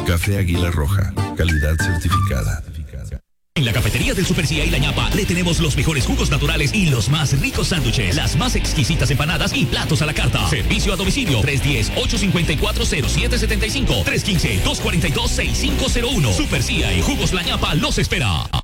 Café Águila Roja, calidad certificada. En la cafetería del Super Cia y La Ñapa le tenemos los mejores jugos naturales y los más ricos sándwiches, las más exquisitas empanadas y platos a la carta. Servicio a domicilio 310-854-0775, 315-242-6501. Super Cia y Jugos La Ñapa los espera.